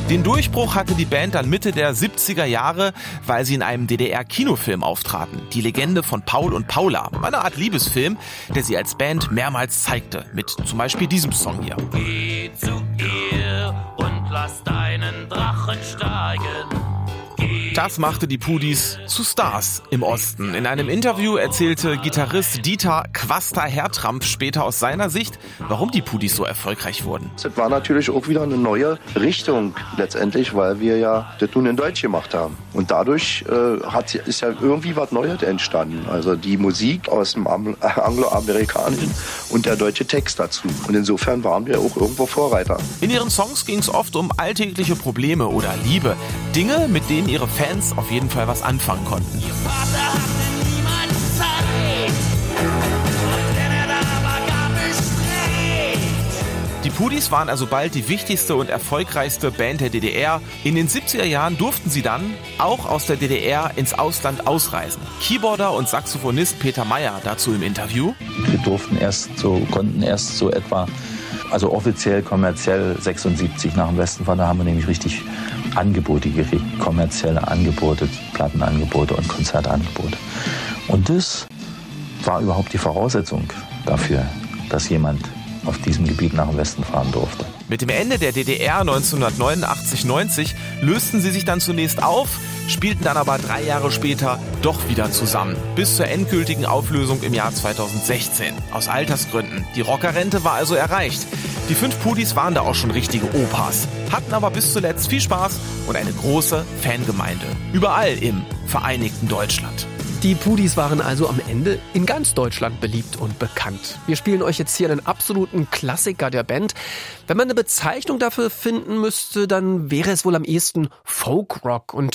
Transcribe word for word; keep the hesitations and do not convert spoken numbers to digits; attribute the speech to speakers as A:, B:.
A: Den Durchbruch hatte die Band dann Mitte der siebziger Jahre, weil sie in einem D D R-Kinofilm auftraten. Die Legende von Paul und Paula. Eine Art Liebesfilm, der sie als Band mehrmals zeigte. Mit zum Beispiel diesem Song hier.
B: Geh zu ihr und lass deinen Drachen steigen.
A: Das machte die Pudis zu Stars im Osten. In einem Interview erzählte Gitarrist Dieter Quaster-Hertramp später aus seiner Sicht, warum die Pudis so erfolgreich wurden.
C: Das war natürlich auch wieder eine neue Richtung letztendlich, weil wir ja das nun in Deutsch gemacht haben. Und dadurch äh, hat, ist ja irgendwie was Neues entstanden. Also die Musik aus dem Angloamerikanischen und der deutsche Text dazu. Und insofern waren wir auch irgendwo Vorreiter.
A: In ihren Songs ging es oft um alltägliche Probleme oder Liebe. Dinge, mit denen ihre Fans auf jeden Fall was anfangen konnten.
B: Ihr Vater hatte niemand Zeit, und wenn er da war, gab es Streit.
A: Die Pudis waren also bald die wichtigste und erfolgreichste Band der D D R. In den siebziger Jahren durften sie dann auch aus der D D R ins Ausland ausreisen. Keyboarder und Saxophonist Peter Meyer dazu im Interview.
D: Wir durften erst so, konnten erst so etwa, also offiziell, kommerziell sechsundsiebzig nach dem Westen fahren. Da haben wir nämlich richtig Angebote gekriegt, kommerzielle Angebote, Plattenangebote und Konzertangebote. Und das war überhaupt die Voraussetzung dafür, dass jemand auf diesem Gebiet nach dem Westen fahren durfte.
A: Mit dem Ende der D D R neunzehnhundertneunundachtzig neunzig lösten sie sich dann zunächst auf, spielten dann aber drei Jahre später doch wieder zusammen. Bis zur endgültigen Auflösung im Jahr zweitausendsechzehn. Aus Altersgründen. Die Rockerrente war also erreicht. Die fünf Pudis waren da auch schon richtige Opas, hatten aber bis zuletzt viel Spaß und eine große Fangemeinde. Überall im vereinigten Deutschland.
E: Die Pudis waren also am Ende in ganz Deutschland beliebt und bekannt. Wir spielen euch jetzt hier einen absoluten Klassiker der Band. Wenn man eine Bezeichnung dafür finden müsste, dann wäre es wohl am ehesten Folkrock. Und